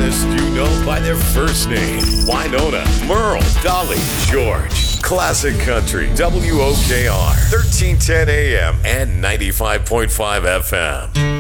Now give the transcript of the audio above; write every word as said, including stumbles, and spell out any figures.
artists you know by their first name. Winona, Merle, Dolly, George. Classic Country, W O K R, thirteen ten A M and ninety-five point five F M.